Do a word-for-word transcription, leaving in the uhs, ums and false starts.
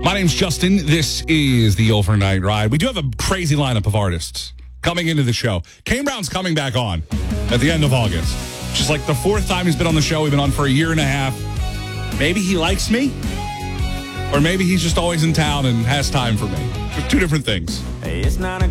My name's Justin. This is the Overnight Ride. We do have a crazy lineup of artists coming into the show. Kane Brown's coming back on at the end of August. Just like the fourth time he's been on the show. We've been on for a year and a half. Maybe he likes me, or maybe he's just always in town and has time for me. Two different things. It's not a